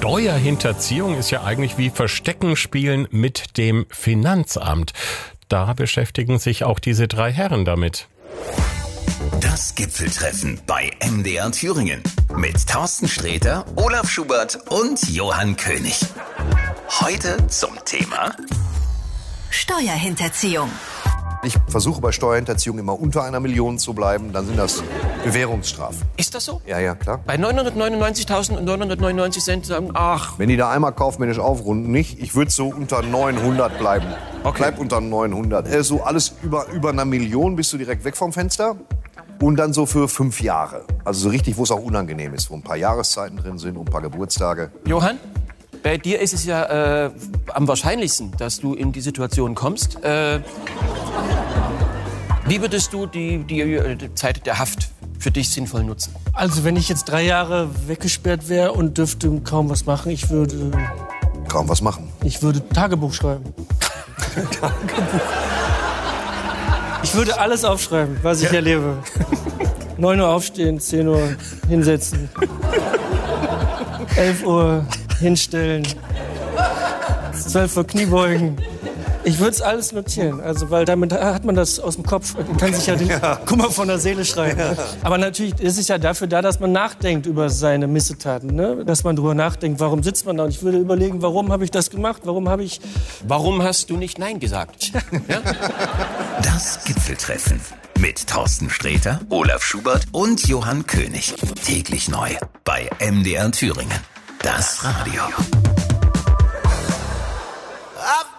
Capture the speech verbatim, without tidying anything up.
Steuerhinterziehung ist ja eigentlich wie Verstecken spielen mit dem Finanzamt. Da beschäftigen sich auch diese drei Herren damit. Das Gipfeltreffen bei M D R Thüringen mit Thorsten Sträter, Olaf Schubert und Johann König. Heute zum Thema Steuerhinterziehung. Ich versuche bei Steuerhinterziehung immer unter einer Million zu bleiben, dann sind das Bewährungsstrafen. Ist das so? Ja, ja, klar. Bei neunhundertneunundneunzigtausendneunhundertneunundneunzig Cent sagen, ach. Wenn die da einmal kaufmännisch aufrunden, nicht, ich würde so unter neunhundert bleiben. Okay. Bleib unter neunhundert. Äh, so alles über, über einer Million bist du direkt weg vom Fenster. Und dann so für fünf Jahre. Also so richtig, wo es auch unangenehm ist, wo ein paar Jahreszeiten drin sind und ein paar Geburtstage. Johann, bei dir ist es ja äh, am wahrscheinlichsten, dass du in die Situation kommst. Äh, wie würdest du die, die, die Zeit der Haft für dich sinnvoll nutzen? Also wenn ich jetzt drei Jahre weggesperrt wäre und dürfte kaum was machen, ich würde... Kaum was machen? Ich würde Tagebuch schreiben. Tagebuch. Ich würde alles aufschreiben, was ich ja. erlebe. neun Uhr aufstehen, zehn Uhr hinsetzen. elf Uhr hinstellen. zwölf Uhr Kniebeugen. Ich würde es alles notieren, also, weil damit hat man das aus dem Kopf und kann sich ja den ja. Kummer von der Seele schreiben. Ja. Aber natürlich ist es ja dafür da, dass man nachdenkt über seine Missetaten, ne? Dass man darüber nachdenkt, warum sitzt man da? Und ich würde überlegen, warum habe ich das gemacht? Warum habe ich... Warum hast du nicht Nein gesagt? Ja? Das Gipfeltreffen mit Thorsten Sträter, Olaf Schubert und Johann König. Täglich neu bei M D R Thüringen. Das Radio. Ab